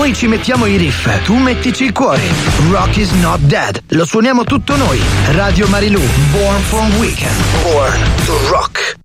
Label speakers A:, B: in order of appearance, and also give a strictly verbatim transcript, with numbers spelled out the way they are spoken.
A: Noi ci mettiamo i riff, tu mettici il cuore. Rock is not dead. Lo suoniamo tutto noi. Radio Marilù, Born for Weekend. Born to Rock.